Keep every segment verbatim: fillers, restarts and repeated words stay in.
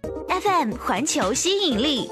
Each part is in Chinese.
F M 环球吸引力。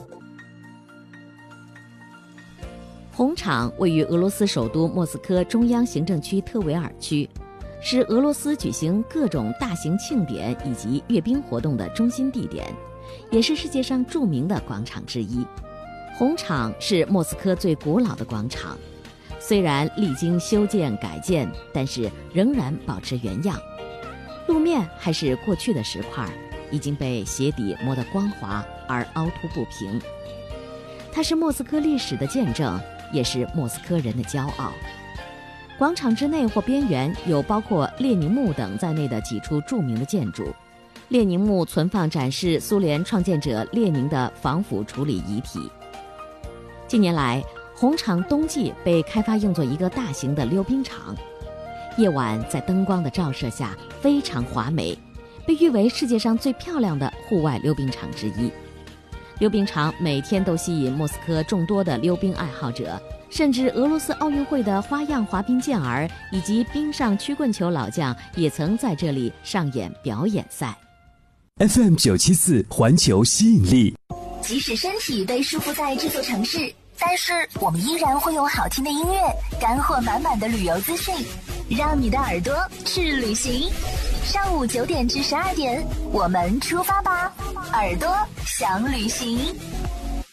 红场位于俄罗斯首都莫斯科中央行政区特维尔区，是俄罗斯举行各种大型庆典以及阅兵活动的中心地点，也是世界上著名的广场之一。红场是莫斯科最古老的广场，虽然历经修建改建，但是仍然保持原样。路面还是过去的石块，已经被鞋底磨得光滑而凹凸不平。它是莫斯科历史的见证，也是莫斯科人的骄傲。广场之内或边缘有包括列宁墓等在内的几处著名的建筑。列宁墓存放展示苏联创建者列宁的防腐处理遗体。近年来，红场冬季被开发用作一个大型的溜冰场，夜晚在灯光的照射下非常华美，被誉为世界上最漂亮的户外溜冰场之一。溜冰场每天都吸引莫斯科众多的溜冰爱好者，甚至俄罗斯奥运会的花样滑冰健儿以及冰上曲棍球老将也曾在这里上演表演赛。 F M 九七四环球吸引力。 即使身体被束缚在这座城市，但是我们依然会有好听的音乐，干货满满的旅游资讯，让你的耳朵去旅行。上午九点至十二点，我们出发吧，耳朵想旅行。